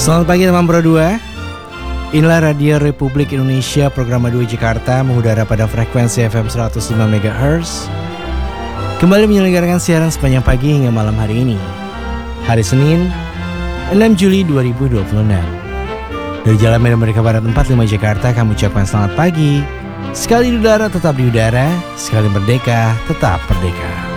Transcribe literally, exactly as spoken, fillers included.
Selamat pagi teman Pro dua. Inilah Radio Republik Indonesia program dua Jakarta mengudara pada frekuensi F M seratus lima megahertz. Kembali menyelenggarakan siaran sepanjang pagi hingga malam hari ini. Hari Senin, enam Juli dua ribu dua puluh enam. Dari Jalan Medan Merdeka Barat empat puluh lima Jakarta, kami ucapkan selamat pagi. Sekali di udara tetap di udara, sekali merdeka tetap merdeka.